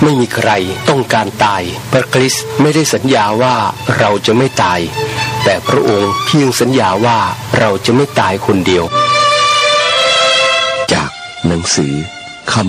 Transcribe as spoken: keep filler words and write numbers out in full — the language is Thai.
ไม่มีใครต้องการตายพระคริสต์ไม่ได้สัญญาว่าเราจะไม่ตายแต่พระองค์เพียงสัญญาว่าเราจะไม่ตายคนเดียวจากหนังสือ